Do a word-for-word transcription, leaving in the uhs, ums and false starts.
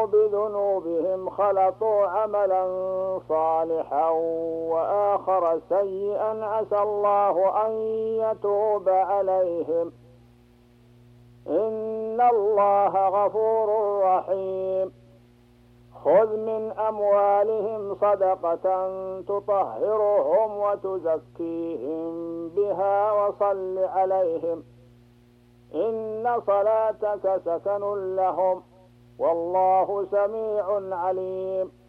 بذنوبهم خلطوا عملا صالحا وآخر سيئا عسى الله أن يتوب عليهم إن الله غفور رحيم. خذ من أموالهم صدقة تطهرهم وتزكيهم بها وصل عليهم إن صلاتك سكن لهم والله سميع عليم.